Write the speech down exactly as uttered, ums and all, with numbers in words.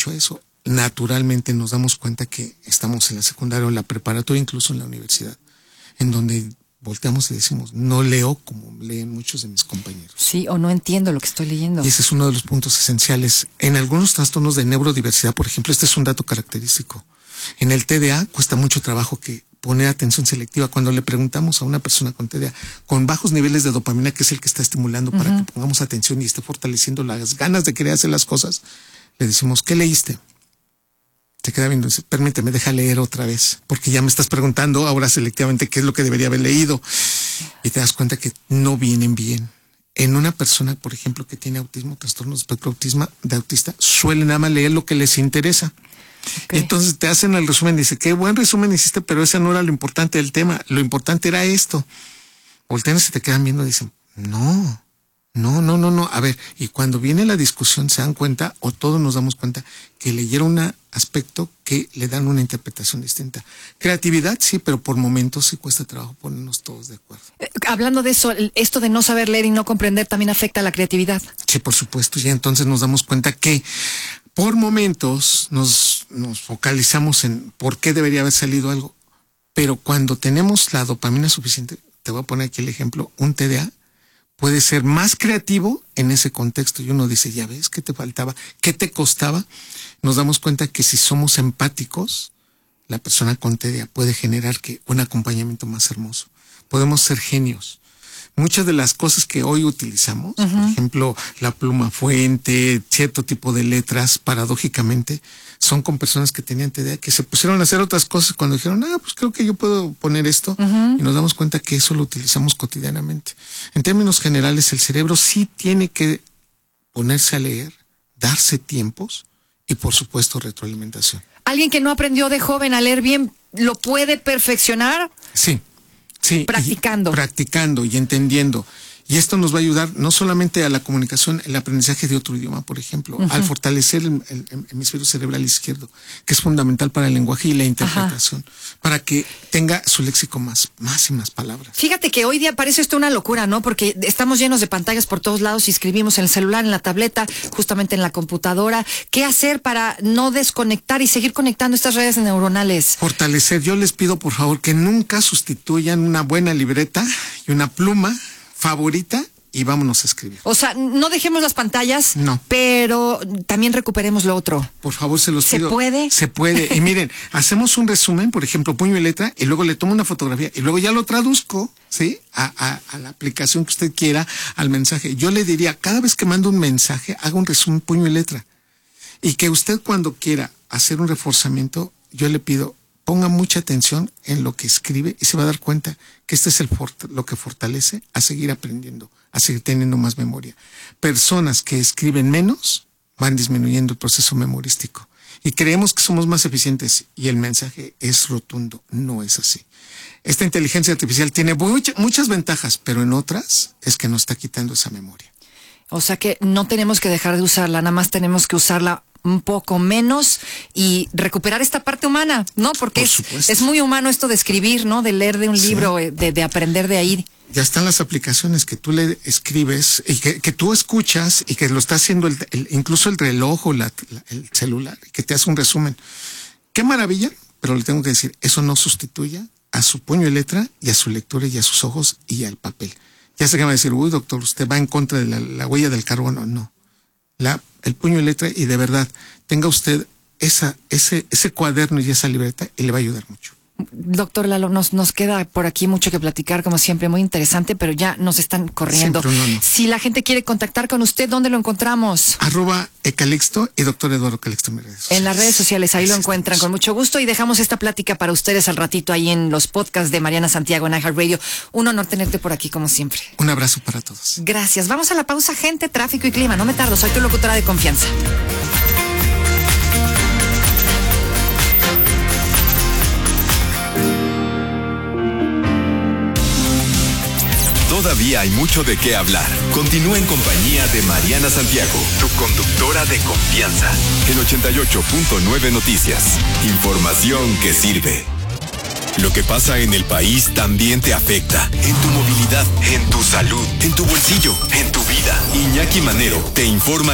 mucho a eso. Naturalmente nos damos cuenta que estamos en la secundaria o en la preparatoria, incluso en la universidad, en donde volteamos y decimos, no leo como leen muchos de mis compañeros. Sí, o no entiendo lo que estoy leyendo. Y ese es uno de los puntos esenciales. En algunos trastornos de neurodiversidad, por ejemplo, este es un dato característico. En el T D A cuesta mucho trabajo que poner atención selectiva. Cuando le preguntamos a una persona con T D A, con bajos niveles de dopamina, que es el que está estimulando para uh-huh. que pongamos atención y esté fortaleciendo las ganas de querer hacer las cosas, le decimos, ¿qué leíste? Se queda viendo y dice, permíteme, deja leer otra vez, porque ya me estás preguntando ahora selectivamente qué es lo que debería haber leído. Y te das cuenta que no vienen bien. En una persona, por ejemplo, que tiene autismo, trastorno de espectro autismo, de autista, suelen nada más leer lo que les interesa. Okay. Entonces te hacen el resumen y dice, qué buen resumen hiciste, pero ese no era lo importante del tema. Lo importante era esto. Voltean y se te quedan viendo y dicen, no. No, no, no, no. A ver, y cuando viene la discusión se dan cuenta, o todos nos damos cuenta, que leyeron un aspecto que le dan una interpretación distinta. Creatividad, sí, pero por momentos sí cuesta trabajo ponernos todos de acuerdo. Eh, hablando de eso, esto de no saber leer y no comprender también afecta a la creatividad. Sí, por supuesto, y entonces nos damos cuenta que por momentos nos, nos focalizamos en por qué debería haber salido algo, pero cuando tenemos la dopamina suficiente, te voy a poner aquí el ejemplo, un T D A, puede ser más creativo en ese contexto. Y uno dice, ya ves, ¿qué te faltaba? ¿Qué te costaba? Nos damos cuenta que si somos empáticos, la persona con T D A puede generar que un acompañamiento más hermoso. Podemos ser genios. Muchas de las cosas que hoy utilizamos, uh-huh. por ejemplo, la pluma fuente, cierto tipo de letras, paradójicamente, son con personas que tenían T D A, que se pusieron a hacer otras cosas cuando dijeron, ah, pues creo que yo puedo poner esto, uh-huh. y nos damos cuenta que eso lo utilizamos cotidianamente. En términos generales, el cerebro sí tiene que ponerse a leer, darse tiempos y, por supuesto, retroalimentación. ¿Alguien que no aprendió de joven a leer bien, lo puede perfeccionar? Sí. Sí, practicando. Y, practicando y entendiendo. Y esto nos va a ayudar no solamente a la comunicación, el aprendizaje de otro idioma, por ejemplo, uh-huh. al fortalecer el, el, el hemisferio cerebral izquierdo, que es fundamental para el lenguaje y la interpretación, Ajá. para que tenga su léxico más, más y más palabras. Fíjate que hoy día parece esto una locura, ¿no? Porque estamos llenos de pantallas por todos lados y escribimos en el celular, en la tableta, justamente en la computadora. ¿Qué hacer para no desconectar y seguir conectando estas redes neuronales? Fortalecer. Yo les pido, por favor, que nunca sustituyan una buena libreta y una pluma favorita y vámonos a escribir. O sea, no dejemos las pantallas, no, pero también recuperemos lo otro. Por favor, se los pido. ¿Se puede? Se puede. Y miren, hacemos un resumen, por ejemplo, puño y letra, y luego le tomo una fotografía y luego ya lo traduzco, ¿sí? A, a, a la aplicación que usted quiera, al mensaje. Yo le diría, cada vez que mando un mensaje, haga un resumen puño y letra. Y que usted cuando quiera hacer un reforzamiento, yo le pido, ponga mucha atención en lo que escribe y se va a dar cuenta que este es el fort- lo que fortalece a seguir aprendiendo, a seguir teniendo más memoria. Personas que escriben menos van disminuyendo el proceso memorístico y creemos que somos más eficientes y el mensaje es rotundo, no es así. Esta inteligencia artificial tiene mucha, muchas ventajas, pero en otras es que nos está quitando esa memoria. O sea que no tenemos que dejar de usarla, nada más tenemos que usarla un poco menos y recuperar esta parte humana, ¿no? Porque es, es muy humano esto de escribir, ¿no? De leer de un sí. libro, de, de aprender de ahí. Ya están las aplicaciones que tú le escribes y que, que tú escuchas y que lo está haciendo el, el, incluso el reloj o la, la, el celular, que te hace un resumen. ¡Qué maravilla! Pero le tengo que decir, eso no sustituye a su puño y letra y a su lectura y a sus ojos y al papel. Ya sé que me va a decir, uy, doctor, usted va en contra de la, la huella del carbono. No. La, el puño y letra, y de verdad, tenga usted esa, ese, ese cuaderno y esa libreta y le va a ayudar mucho. Doctor Lalo, nos, nos queda por aquí mucho que platicar, como siempre, muy interesante, pero ya nos están corriendo. Siempre, no, no. Si la gente quiere contactar con usted, ¿dónde lo encontramos? Arroba Ecalixto y doctor Eduardo Calixto en mis redes sociales. En las redes sociales, ahí Así lo encuentran estamos. Con mucho gusto y dejamos esta plática para ustedes al ratito ahí en los podcasts de Mariana Santiago en iHeartRadio. Un honor tenerte por aquí, como siempre. Un abrazo para todos. Gracias. Vamos a la pausa, gente, tráfico y clima. No me tardo, soy tu locutora de confianza. Todavía hay mucho de qué hablar. Continúa en compañía de Mariana Santiago, tu conductora de confianza. En ochenta y ocho punto nueve Noticias. Información que sirve. Lo que pasa en el país también te afecta. En tu movilidad, en tu salud, en tu bolsillo, en tu vida. Iñaki Manero te informa